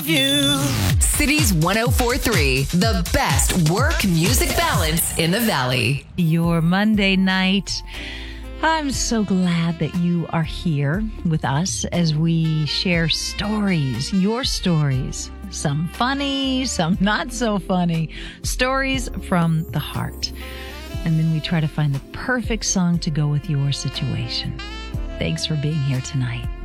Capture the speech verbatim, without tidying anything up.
love you. Cities one oh four point three, the best work music balance in the Valley. Your Monday night. I'm so glad that you are here with us as we share stories, your stories, some funny, some not so funny, stories from the heart. And then we try to find the perfect song to go with your situation. Thanks for being here tonight.